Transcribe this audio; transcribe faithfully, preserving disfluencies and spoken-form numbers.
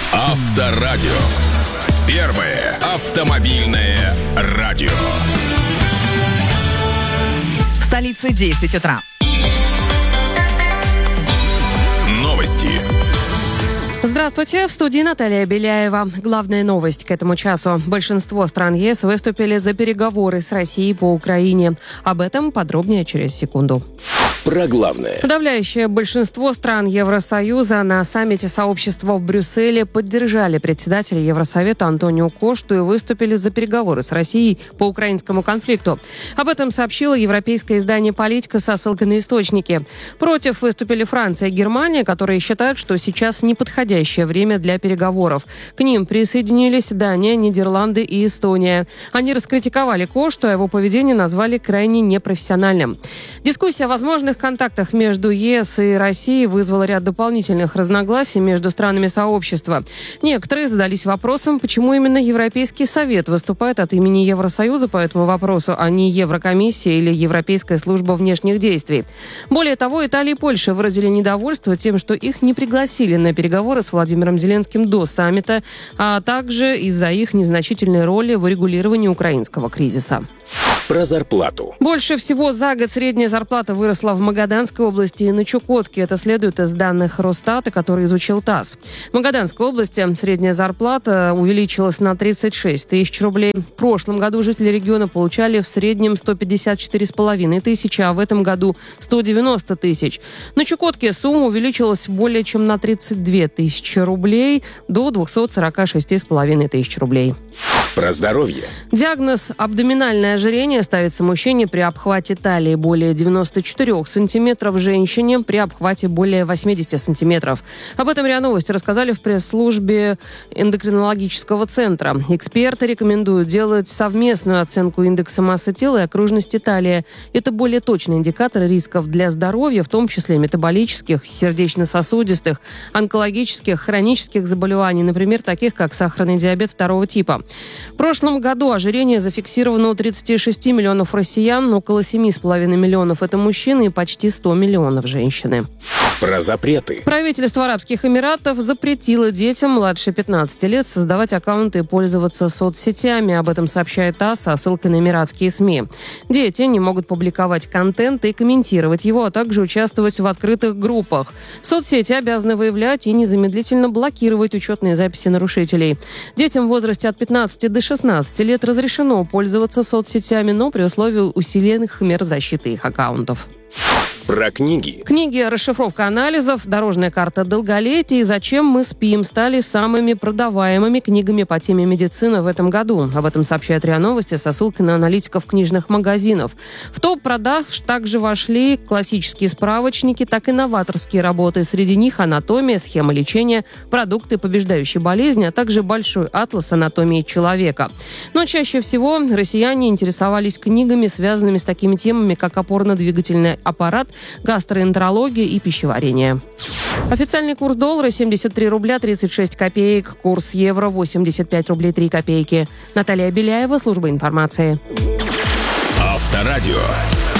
Авторадио. Первое автомобильное радио. В столице десять утра. Новости. Здравствуйте, в студии Наталья Беляева. Главная новость к этому часу. Большинство стран ЕС выступили за переговоры с Россией по Украине. Об этом подробнее через секунду. Про главное. Подавляющее большинство стран Евросоюза на саммите сообщества в Брюсселе поддержали председателя Евросовета Антонио Кошту и выступили за переговоры с Россией по украинскому конфликту. Об этом сообщило европейское издание «Политика» со ссылкой на источники. Против выступили Франция и Германия, которые считают, что сейчас неподходящее время для переговоров. К ним присоединились Дания, Нидерланды и Эстония. Они раскритиковали Кошту, а его поведение назвали крайне непрофессиональным. Дискуссия о возможных контактах между ЕС и Россией вызвала ряд дополнительных разногласий между странами сообщества. Некоторые задались вопросом, почему именно Европейский Совет выступает от имени Евросоюза по этому вопросу, а не Еврокомиссия или Европейская служба внешних действий. Более того, Италия и Польша выразили недовольство тем, что их не пригласили на переговоры с Владимиром Зеленским до саммита, а также из-за их незначительной роли в урегулировании украинского кризиса. Про зарплату. Больше всего за год средняя зарплата выросла в Магаданской области и на Чукотке. Это следует из данных Росстата, который изучил ТАСС. В Магаданской области средняя зарплата увеличилась на тридцать шесть тысяч рублей. В прошлом году жители региона получали в среднем сто пятьдесят четыре с половиной тысячи, а в этом году сто девяносто тысяч. На Чукотке сумма увеличилась более чем на тридцать две тысячи рублей до двести сорок шесть с половиной тысяч рублей. Про здоровье. Диагноз «абдоминальное ожирение» ставится мужчине при обхвате талии более девяносто четыре сантиметров, женщине при обхвате более восемьдесят сантиметров. Об этом РИА Новости рассказали в пресс-службе эндокринологического центра. Эксперты рекомендуют делать совместную оценку индекса массы тела и окружности талии. Это более точный индикатор рисков для здоровья, в том числе метаболических, сердечно-сосудистых, онкологических, хронических заболеваний, например, таких как сахарный диабет второго типа. В прошлом году ожирение зафиксировано у тридцати шести миллионов россиян, около семи с половиной миллионов это мужчины и почти сто миллионов женщины. Про запреты. Правительство Арабских Эмиратов запретило детям младше пятнадцати лет создавать аккаунты и пользоваться соцсетями. Об этом сообщает ТАСС со ссылкой на эмиратские СМИ. Дети не могут публиковать контент и комментировать его, а также участвовать в открытых группах. Соцсети обязаны выявлять и незамедлительно блокировать учетные записи нарушителей. Детям в возрасте от пятнадцати до шестнадцати лет разрешено пользоваться соцсетями, но при условии усиленных мер защиты их аккаунтов. Про книги. Книги «Расшифровка анализов», «Дорожная карта долголетия» и «Зачем мы спим» стали самыми продаваемыми книгами по теме медицины в этом году. Об этом сообщает РИА Новости со ссылкой на аналитиков книжных магазинов. В топ продаж также вошли классические справочники, так и новаторские работы. Среди них анатомия, схема лечения, продукты, побеждающие болезни, а также большой атлас анатомии человека. Но чаще всего россияне интересовались книгами, связанными с такими темами, как опорно-двигательный аппарат, гастроэнтерология и пищеварение. Официальный курс доллара семьдесят три рубля тридцать шесть копеек, курс евро восемьдесят пять рублей три копейки. Наталья Беляева, служба информации. Авторадио.